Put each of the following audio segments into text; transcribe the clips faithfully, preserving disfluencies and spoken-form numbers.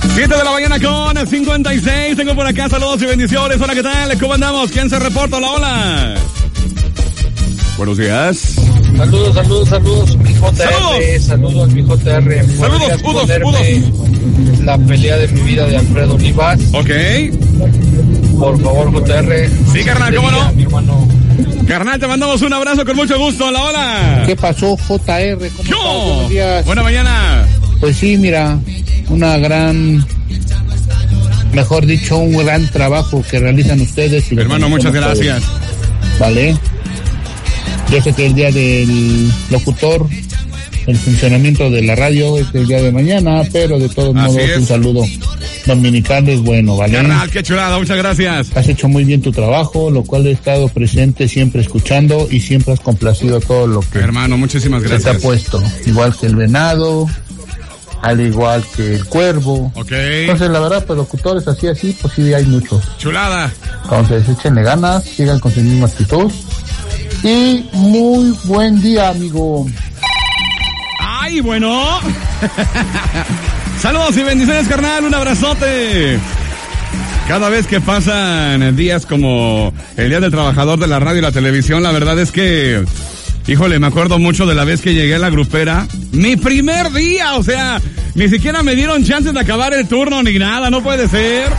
siete de la mañana con cincuenta y seis. Tengo por acá saludos y bendiciones. Hola, ¿qué tal? ¿Cómo andamos? ¿Quién se reporta? Hola, hola. Buenos días. Saludos, saludos, saludos, mi J R. Saludos, saludos mi J R. Saludos, udos, udos. La pelea de mi vida de Alfredo Olivas. Ok. Por favor, J R. Sí, carnal, ¿cómo no? Mi hermano. Carnal, te mandamos un abrazo con mucho gusto. Hola, hola. ¿Qué pasó, J R? ¿Cómo estás? Buenos días. Buena mañana. Pues sí, mira, una gran, mejor dicho, un gran trabajo que realizan ustedes. Y hermano, muchas gracias. Todos. Vale. Yo sé que el día del locutor, el funcionamiento de la radio es el día de mañana, pero de todos Así modos es. un saludo dominical es bueno, ¿vale? Carnal, qué chulada, muchas gracias. Has hecho muy bien tu trabajo, lo cual he estado presente, siempre escuchando y siempre has complacido todo lo que hermano, muchísimas gracias. se te ha puesto, igual que el venado, al igual que el cuervo. Ok. Entonces, la verdad, pues locutores así, así, pues sí hay muchos. Chulada. Entonces, échenle ganas, sigan con su misma actitud. Y muy buen día, amigo. Ay, bueno. Saludos y bendiciones, carnal. Un abrazote. Cada vez que pasan días como el Día del Trabajador de la Radio y la Televisión, la verdad es que, híjole, me acuerdo mucho de la vez que llegué a la grupera. Mi primer día, o sea, ni siquiera me dieron chance de acabar el turno ni nada, no puede ser.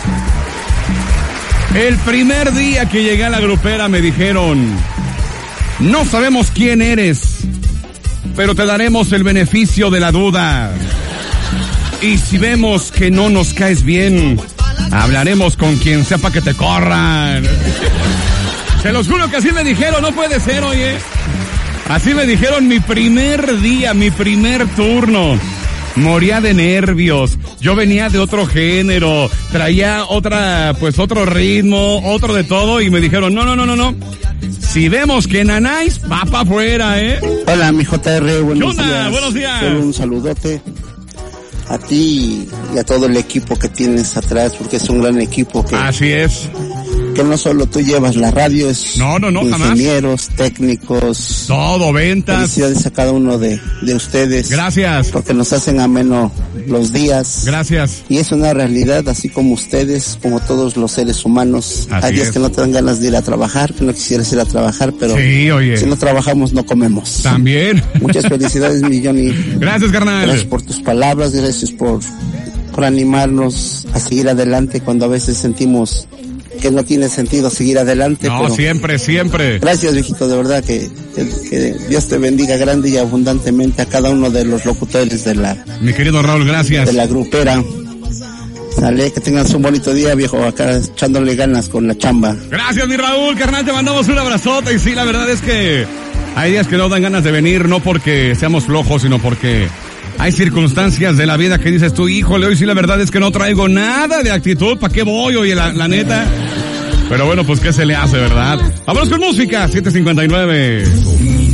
El primer día que llegué a la grupera me dijeron: no sabemos quién eres, pero te daremos el beneficio de la duda. Y si vemos que no nos caes bien, hablaremos con quien sepa que te corran. Se los juro que así me dijeron, no puede ser, oye. Así me dijeron mi primer día, mi primer turno. Moría de nervios. Yo venía de otro género, traía otra, pues otro ritmo, otro de todo, y me dijeron, no, no, no, no, no. Si vemos que nanáis, va pa' afuera, ¿eh? Hola, mi J R, buenos ¿Qué onda? días. Buenos días. Solo un saludote a ti y a todo el equipo que tienes atrás, porque es un gran equipo que... Así es. Que no solo tú llevas la radio, es no, no, no, ingenieros, jamás. técnicos, todo, ventas. Felicidades a cada uno de, de ustedes. Gracias. Porque nos hacen ameno los días. Gracias. Y es una realidad, así como ustedes, como todos los seres humanos. Así Hay días es. que no te dan ganas de ir a trabajar, que no quisieras ir a trabajar, pero sí, oye. si no trabajamos no comemos. También. Muchas felicidades, mi Johnny. Gracias, carnal. Gracias por tus palabras, gracias por, por animarnos a seguir adelante cuando a veces sentimos que no tiene sentido seguir adelante. No, pero siempre, siempre. Gracias, viejito, de verdad que, que, que Dios te bendiga grande y abundantemente a cada uno de los locutores de la... Mi querido Raúl, gracias. De la grupera. Sale, que tengas un bonito día, viejo, acá echándole ganas con la chamba. Gracias, mi Raúl, carnal, te mandamos un abrazote. Y sí, la verdad es que hay días que no dan ganas de venir, no porque seamos flojos, sino porque hay circunstancias de la vida que dices tú, híjole, hoy sí la verdad es que no traigo nada de actitud, ¿para qué voy? Oye, la, la neta. Pero bueno, pues qué se le hace, ¿verdad? Vámonos con música, siete cincuenta y nueve.